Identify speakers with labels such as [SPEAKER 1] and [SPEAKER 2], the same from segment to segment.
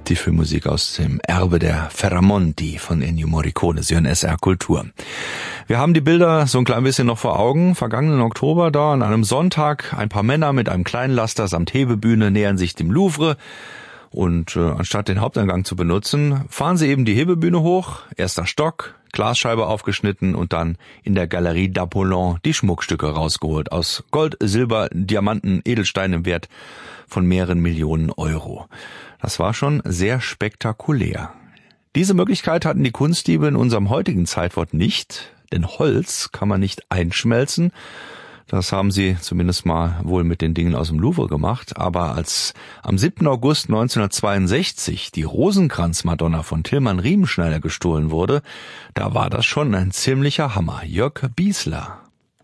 [SPEAKER 1] Die Filmmusik aus dem Erbe der Ferramonti von Ennio Morricone, Sie hören SR Kultur. Wir haben die Bilder so ein klein bisschen noch vor Augen. Vergangenen Oktober da an einem Sonntag, ein paar Männer mit einem Kleinlaster samt Hebebühne nähern sich dem Louvre. Und anstatt den Haupteingang zu benutzen, fahren sie eben die Hebebühne hoch, erster Stock, Glasscheibe aufgeschnitten und dann in der Galerie d'Apollon die Schmuckstücke rausgeholt aus Gold, Silber, Diamanten, Edelsteinen im Wert von mehreren Millionen Euro. Das war schon sehr spektakulär. Diese Möglichkeit hatten die Kunstdiebe in unserem heutigen Zeitwort nicht, denn Holz kann man nicht einschmelzen. Das haben sie zumindest mal wohl mit den Dingen aus dem Louvre gemacht. Aber als am 7. August 1962 die Rosenkranz-Madonna von Tilman Riemenschneider gestohlen wurde, da war das schon ein ziemlicher Hammer. Jörg Biesler.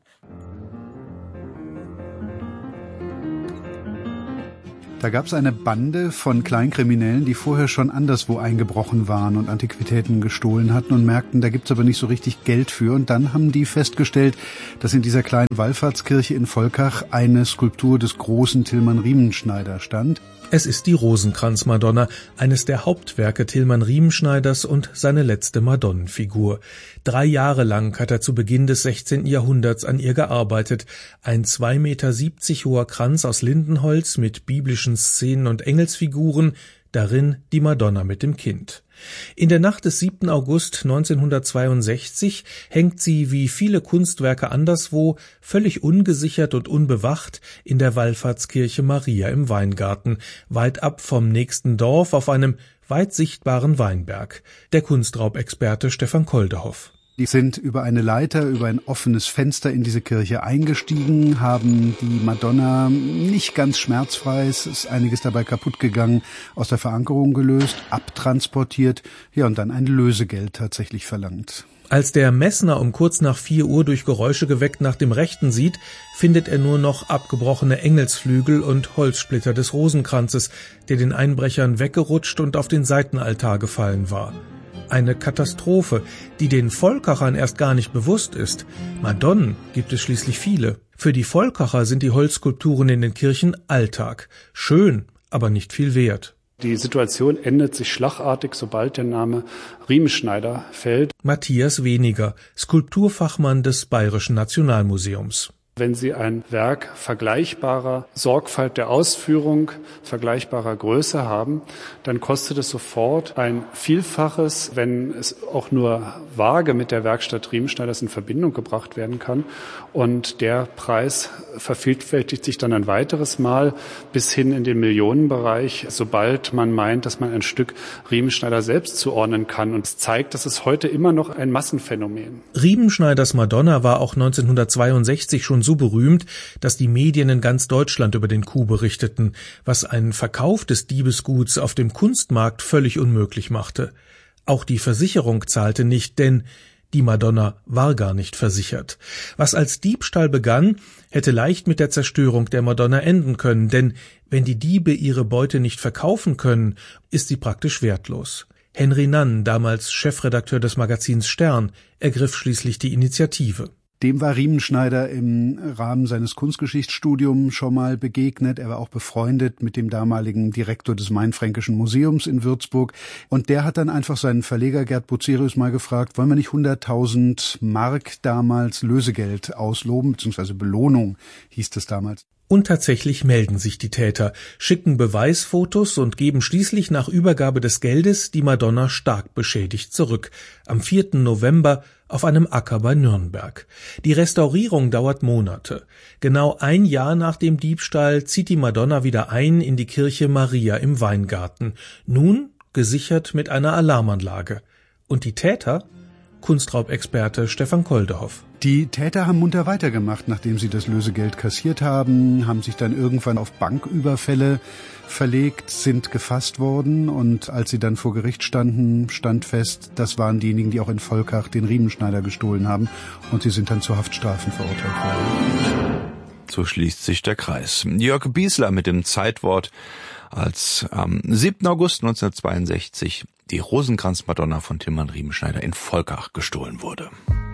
[SPEAKER 2] Da gab es eine Bande von Kleinkriminellen, die vorher schon anderswo eingebrochen waren und Antiquitäten gestohlen hatten und merkten, da gibt's aber nicht so richtig Geld für. Und dann haben die festgestellt, dass in dieser kleinen Wallfahrtskirche in Volkach eine Skulptur des großen Tilman Riemenschneider stand.
[SPEAKER 3] Es ist die Rosenkranz-Madonna, eines der Hauptwerke Tilman Riemenschneiders und seine letzte Madonnenfigur. 3 Jahre lang hat er zu Beginn des 16. Jahrhunderts an ihr gearbeitet. Ein 2,70 Meter hoher Kranz aus Lindenholz mit biblischen Szenen und Engelsfiguren, darin die Madonna mit dem Kind. In der Nacht des 7. August 1962 hängt sie wie viele Kunstwerke anderswo völlig ungesichert und unbewacht in der Wallfahrtskirche Maria im Weingarten, weit ab vom nächsten Dorf auf einem weit sichtbaren Weinberg. Der Kunstraubexperte Stefan Koldehoff.
[SPEAKER 2] Die sind über eine Leiter, über ein offenes Fenster in diese Kirche eingestiegen, haben die Madonna nicht ganz schmerzfrei, es ist einiges dabei kaputt gegangen, aus der Verankerung gelöst, abtransportiert, ja, und dann ein Lösegeld tatsächlich verlangt.
[SPEAKER 3] Als der Messner um kurz nach 4 Uhr durch Geräusche geweckt nach dem Rechten sieht, findet er nur noch abgebrochene Engelsflügel und Holzsplitter des Rosenkranzes, der den Einbrechern weggerutscht und auf den Seitenaltar gefallen war. Eine Katastrophe, die den Volkachern erst gar nicht bewusst ist. Madonnen gibt es schließlich viele. Für die Volkacher sind die Holzskulpturen in den Kirchen Alltag. Schön, aber nicht viel wert.
[SPEAKER 4] Die Situation ändert sich schlagartig, sobald der Name Riemenschneider fällt.
[SPEAKER 3] Matthias Weniger, Skulpturfachmann des Bayerischen Nationalmuseums.
[SPEAKER 4] Wenn Sie ein Werk vergleichbarer Sorgfalt der Ausführung, vergleichbarer Größe haben, dann kostet es sofort ein Vielfaches, wenn es auch nur vage mit der Werkstatt Riemenschneiders in Verbindung gebracht werden kann. Und der Preis vervielfältigt sich dann ein weiteres Mal bis hin in den Millionenbereich, sobald man meint, dass man ein Stück Riemenschneider selbst zuordnen kann. Und es zeigt, dass es heute immer noch ein Massenphänomen.
[SPEAKER 3] Riemenschneiders Madonna war auch 1962 schon so berühmt, dass die Medien in ganz Deutschland über den Coup berichteten, was einen Verkauf des Diebesguts auf dem Kunstmarkt völlig unmöglich machte. Auch die Versicherung zahlte nicht, denn die Madonna war gar nicht versichert. Was als Diebstahl begann, hätte leicht mit der Zerstörung der Madonna enden können, denn wenn die Diebe ihre Beute nicht verkaufen können, ist sie praktisch wertlos. Henry Nann, damals Chefredakteur des Magazins Stern, ergriff schließlich die Initiative.
[SPEAKER 2] Dem war Riemenschneider im Rahmen seines Kunstgeschichtsstudiums schon mal begegnet. Er war auch befreundet mit dem damaligen Direktor des Mainfränkischen Museums in Würzburg. Und der hat dann einfach seinen Verleger Gerd Bucerius mal gefragt, wollen wir nicht 100.000 Mark damals Lösegeld ausloben, beziehungsweise Belohnung hieß es damals.
[SPEAKER 3] Und tatsächlich melden sich die Täter, schicken Beweisfotos und geben schließlich nach Übergabe des Geldes die Madonna stark beschädigt zurück. Am 4. November auf einem Acker bei Nürnberg. Die Restaurierung dauert Monate. Genau 1 Jahr nach dem Diebstahl zieht die Madonna wieder ein in die Kirche Maria im Weingarten. Nun gesichert mit einer Alarmanlage. Und die Täter? Kunstraubexperte Stefan Koldehoff.
[SPEAKER 2] Die Täter haben munter weitergemacht, nachdem sie das Lösegeld kassiert haben sich dann irgendwann auf Banküberfälle verlegt, sind gefasst worden und als sie dann vor Gericht standen, stand fest, das waren diejenigen, die auch in Volkach den Riemenschneider gestohlen haben und sie sind dann zu Haftstrafen verurteilt worden.
[SPEAKER 1] So schließt sich der Kreis. Jörg Biesler mit dem Zeitwort, als am 7. August 1962 die Rosenkranz-Madonna von Tilman Riemenschneider in Volkach gestohlen wurde.